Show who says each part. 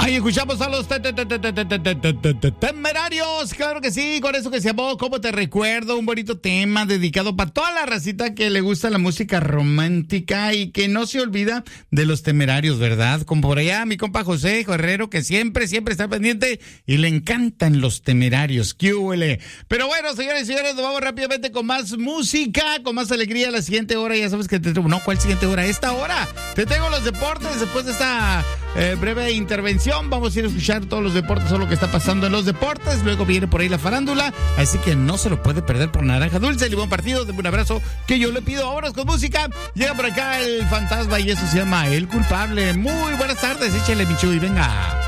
Speaker 1: Ahí escuchamos a los Temerarios, claro que sí, con eso que se llamó Cómo te recuerdo, un bonito tema dedicado para toda la racita que le gusta la música romántica y que no se olvida de los Temerarios, ¿verdad? Como por allá mi compa José Herrero, que siempre está pendiente y le encantan los Temerarios. ¡Qué huele! Pero bueno, señores y señores, nos vamos rápidamente con más música, con más alegría. La siguiente hora, ya sabes que te tengo. No, ¿cuál siguiente hora? Esta hora. Te tengo los deportes después de esta breve intervención. Vamos a ir a escuchar todos los deportes, todo lo que está pasando en los deportes. Luego viene por ahí la farándula, así que no se lo puede perder por Naranja Dulce, Limón Partido. Deme un abrazo que yo le pido. Vámonos con música. Llega por acá el fantasma y eso se llama El Culpable. Muy buenas tardes, échale, Michuy, venga.